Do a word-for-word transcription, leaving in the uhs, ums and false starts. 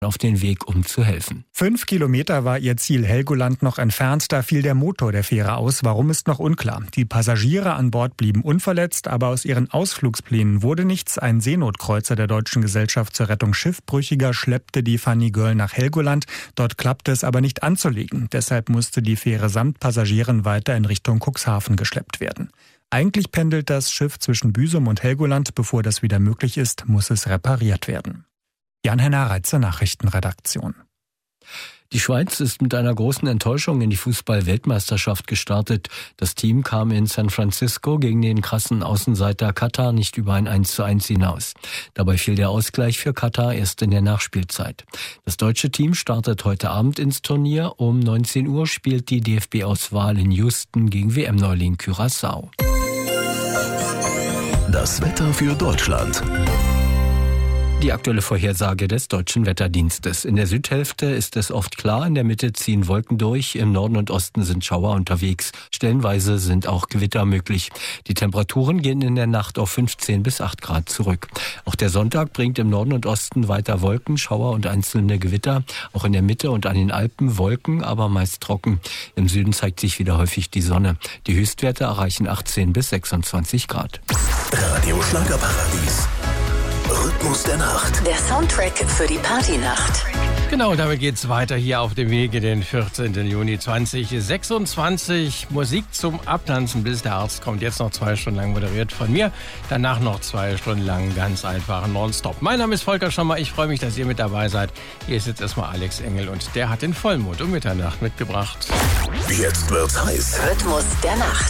auf den Weg, um zu helfen. Fünf Kilometer war ihr Ziel Helgoland noch entfernt, da fiel der Motor der Fähre aus. Warum, ist noch unklar. Die Passagiere an Bord blieben unverletzt, aber aus ihren Ausflugsplänen wurde nichts. Ein Seenotkreuzer der Deutschen Gesellschaft zur Rettung Schiffbrüchiger schleppte die Funny Girl nach Helgoland. Dort klappte es aber nicht anzulegen. Deshalb musste die Fähre samt Passagieren weiter in Richtung Cuxhaven geschleppt werden. Eigentlich pendelt das Schiff zwischen Büsum und Helgoland. Bevor das wieder möglich ist, muss es repariert werden. Jan-Henner Reitzer, Nachrichtenredaktion. Die Schweiz ist mit einer großen Enttäuschung in die Fußball-Weltmeisterschaft gestartet. Das Team kam in San Francisco gegen den krassen Außenseiter Katar nicht über ein eins zu eins hinaus. Dabei fiel der Ausgleich für Katar erst in der Nachspielzeit. Das deutsche Team startet heute Abend ins Turnier. Um neunzehn Uhr spielt die D F B-Auswahl in Houston gegen W M-Neuling Curaçao. Das Wetter für Deutschland. Die aktuelle Vorhersage des Deutschen Wetterdienstes. In der Südhälfte ist es oft klar, in der Mitte ziehen Wolken durch, im Norden und Osten sind Schauer unterwegs. Stellenweise sind auch Gewitter möglich. Die Temperaturen gehen in der Nacht auf fünfzehn bis acht Grad zurück. Auch der Sonntag bringt im Norden und Osten weiter Wolken, Schauer und einzelne Gewitter. Auch in der Mitte und an den Alpen Wolken, aber meist trocken. Im Süden zeigt sich wieder häufig die Sonne. Die Höchstwerte erreichen achtzehn bis sechsundzwanzig Grad. Radio Schlagerparadies. Rhythmus der Nacht. Der Soundtrack für die Partynacht. Genau, damit geht's weiter hier auf dem Wege, den vierzehnten Juni zweitausendsechsundzwanzig. Musik zum Abtanzen, bis der Arzt kommt. Jetzt noch zwei Stunden lang moderiert von mir. Danach noch zwei Stunden lang ganz einfach nonstop. Mein Name ist Volker Schommer. Ich freue mich, dass ihr mit dabei seid. Hier ist jetzt erstmal Alex Engel und der hat den Vollmond um Mitternacht mitgebracht. Jetzt wird's heiß. Rhythmus der Nacht.